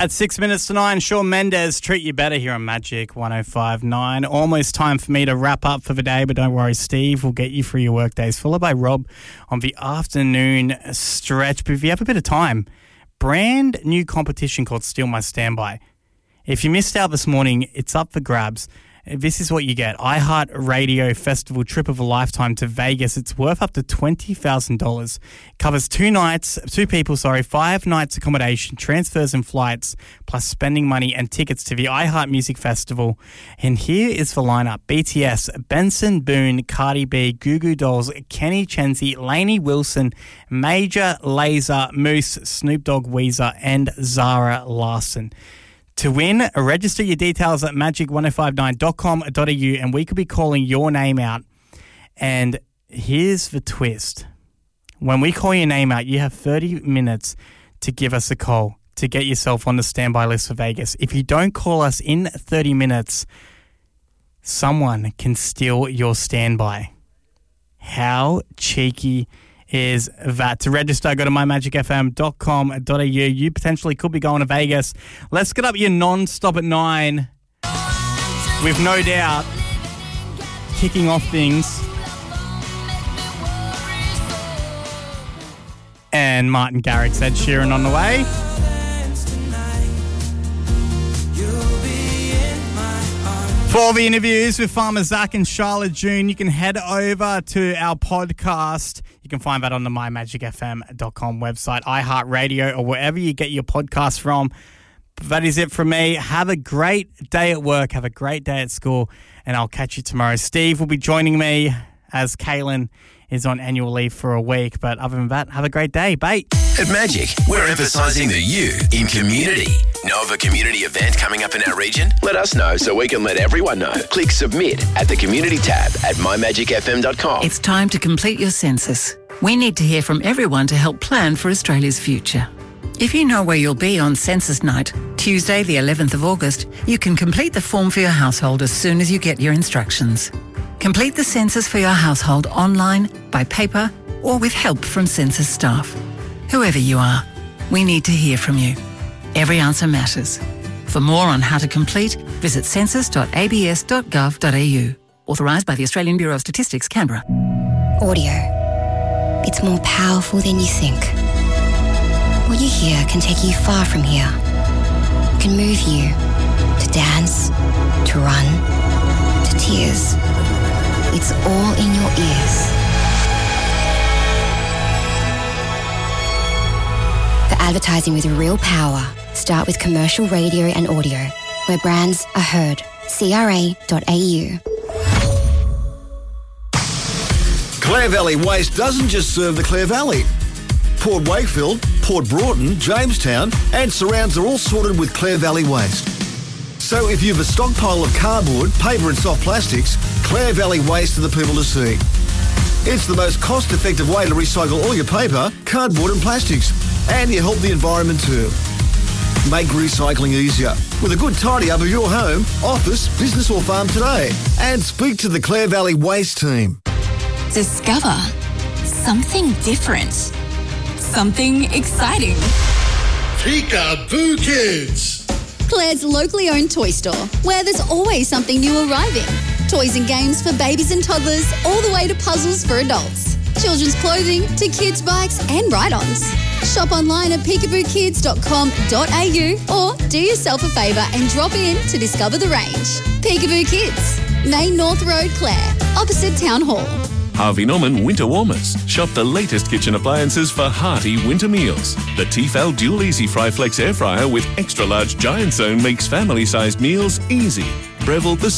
At 6 minutes to 9, Shawn Mendes, Treat You Better here on Magic 105.9. Almost time for me to wrap up for the day, but don't worry, Steve will get you through your work days, followed by Rob on the afternoon stretch. But if you have a bit of time, brand new competition called Steal My Standby. If you missed out this morning, it's up for grabs. This is what you get. iHeartRadio Festival trip of a lifetime to Vegas. It's worth up to $20,000. Covers 5 nights accommodation, transfers and flights, plus spending money and tickets to the iHeart Music Festival. And here is the lineup. BTS, Benson Boone, Cardi B, Goo Goo Dolls, Kenny Chenzi, Lainey Wilson, Major Lazer, Moose, Snoop Dogg, Weezer, and Zara Larsson. To win, register your details at magic1059.com.au and we could be calling your name out. And here's the twist. When we call your name out, you have 30 minutes to give us a call to get yourself on the standby list for Vegas. If you don't call us in 30 minutes, someone can steal your standby. How cheeky is that? To register, go to mymagicfm.com.au. You potentially could be going to Vegas. Let's get up your non-stop at 9 with no doubt kicking off things. And Martin Garrix, Ed Sheeran on the way. For all the interviews with Farmer Zach and Charlotte June, you can head over to our podcast. You can find that on the mymagicfm.com website, iHeartRadio, or wherever you get your podcasts from. That is it from me. Have a great day at work. Have a great day at school. And I'll catch you tomorrow. Steve will be joining me as Kaylin is on annual leave for a week. But other than that, have a great day. Bye. At Magic, we're emphasising the you in community. Know of a community event coming up in our region? Let us know so we can let everyone know. Click Submit at the Community tab at mymagicfm.com. It's time to complete your census. We need to hear from everyone to help plan for Australia's future. If you know where you'll be on Census Night, Tuesday the 11th of August, you can complete the form for your household as soon as you get your instructions. Complete the census for your household online, by paper, or with help from census staff. Whoever you are, we need to hear from you. Every answer matters. For more on how to complete, visit census.abs.gov.au. Authorised by the Australian Bureau of Statistics, Canberra. Audio. It's more powerful than you think. What you hear can take you far from here. It can move you to dance, to run, to tears. It's all in your ears. For advertising with real power, start with commercial radio and audio, where brands are heard. CRA.au. Clare Valley Waste doesn't just serve the Clare Valley. Port Wakefield, Port Broughton, Jamestown and surrounds are all sorted with Clare Valley Waste. So if you have a stockpile of cardboard, paper and soft plastics, Clare Valley Waste are the people to see. It's the most cost-effective way to recycle all your paper, cardboard and plastics. And you help the environment too. Make recycling easier with a good tidy up of your home, office, business or farm today. And speak to the Clare Valley Waste team. Discover something different. Something exciting. Peekaboo Kids. Claire's locally owned toy store, where there's always something new arriving. Toys and games for babies and toddlers, all the way to puzzles for adults. Children's clothing to kids' bikes and ride-ons. Shop online at peekabookids.com.au or do yourself a favour and drop in to discover the range. Peekaboo Kids, Main North Road, Clare, opposite Town Hall. Harvey Norman Winter Warmers. Shop the latest kitchen appliances for hearty winter meals. The Tefal Dual Easy Fry Flex Air Fryer with extra large giant zone makes family-sized meals easy. Breville, the